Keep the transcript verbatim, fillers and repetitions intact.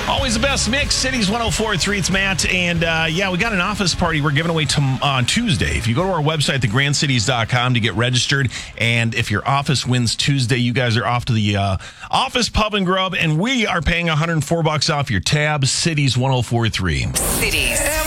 Always the best mix. Cities one oh four point three. It's Matt. And uh, yeah, we got an office party we're giving away tom- on Tuesday. If you go to our website, the grand cities dot com, to get registered. And if your office wins Tuesday, you guys are off to the uh, office pub and grub. And we are paying one hundred four bucks off your tab. Cities one oh four point three. Cities.